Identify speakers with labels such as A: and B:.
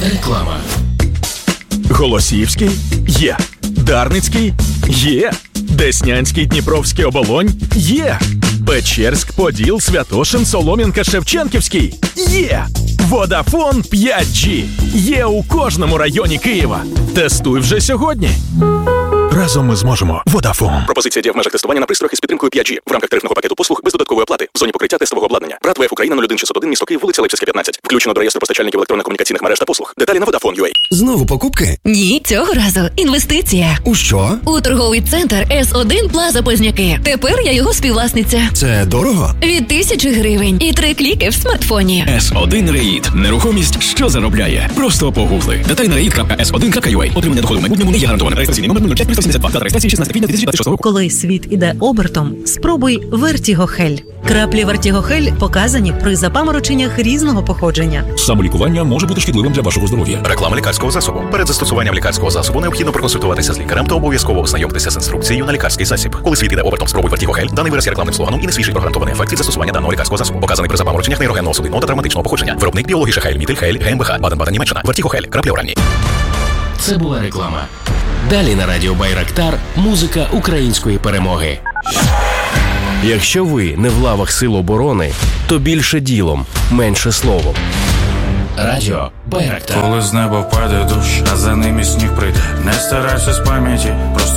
A: Реклама.
B: Голосіївський? Є. Дарницький? Є. Деснянський, Дніпровський, Оболонь? Є. Печерськ, Поділ, Святошин, Солом'янка, Шевченківський? Є. Водафон 5G. Є у кожному районі Києва. Тестуй вже сьогодні. Разом ми зможемо. Водафон. Пропозиція діє в межах тестування на пристроях із підтримкою 5G. В рамках тарифного пакету послуг без додаткової оплати. В зоні покриття тестового обладнання. ПрАТ ВФ Україна 01601, місто Київ, вулиця Левчевська, 15. Включено до реєстру постачальників електронно-комунікаційних мереж та послуг. Деталі на Vodafone.ua.
C: Знову покупки?
D: Ні, цього разу інвестиція.
C: У що?
D: У торговий центр С1 Плаза Позняки. Тепер я його співвласниця.
C: Це дорого?
D: Від 1000 гривень і 3 кліки в смартфоні.
A: С1 Реїд. Нерухомість, що заробляє. Просто погугли. Деталі на reid.s1.ua. Отримання доходу в майбутньому не є гарантоване. Реєстраційний номер 00372. Дата реєстрації 16 квітня 2026 року.
E: Коли світ іде обертом, спробуй Вертігохель. Краплі Вертігохель показані при запамороченнях різного походження.
A: Самолікування може бути шкідливим для вашого здоров'я.
F: Реклама лікарського засобу. Перед застосуванням лікарського засобу необхідно проконсультуватися з лікарем та обов'язково ознайомитися з інструкцією на лікарський засіб. Коли світ іде обертом, спробуй Вертігохель. Даний вираз є рекламним слоганом і не свідчить про гарантований ефект від застосування даного лікарського засобу. Показаний при запамороченнях нейрогенного судинного та травматичного походження. Виробник біологіша Хель, Мітель Хель, ГМБХ, Баден-Баден, Німеччина. Вертігохель. Краплі оранні.
A: Це була реклама. Далі на радіо Байрактар музика української перемоги.
G: Якщо ви не в лавах Сил оборони, то більше ділом, менше словом.
A: Радіо Байрактар.
H: Коли з неба впаде дощ, а за ним і сніг прийде, не старайся з пам'яті, просто